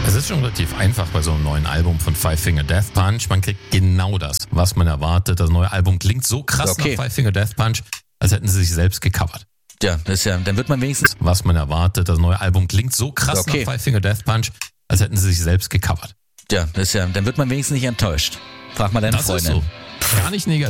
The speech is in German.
Es ist schon relativ einfach bei so einem neuen Album von Five Finger Death Punch. Man kriegt genau das, was man erwartet. Das neue Album klingt so krass nach Five Finger Death Punch, als hätten sie sich selbst gecovert. Ja, das ist ja, dann wird man wenigstens... Was man erwartet. Das neue Album klingt so krass nach Five Finger Death Punch, als hätten sie sich selbst gecovert. Ja, das ist ja, dann wird man wenigstens nicht enttäuscht. Frag mal deine Freundin. Ist so. Gar nicht negativ.